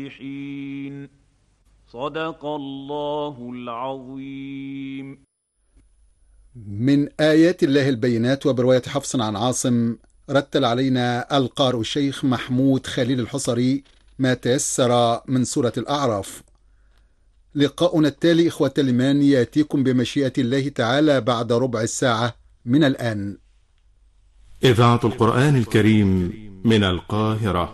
صدق الله العظيم. من آيات الله البينات. وبرواية حفص عن عاصم رتل علينا القارئ الشيخ محمود خليل الحصري ما تيسر من سورة الأعراف. لقاؤنا التالي إخوة الإيمان يأتيكم بمشيئة الله تعالى بعد ربع ساعة من الآن. إذاعة القرآن الكريم من القاهرة.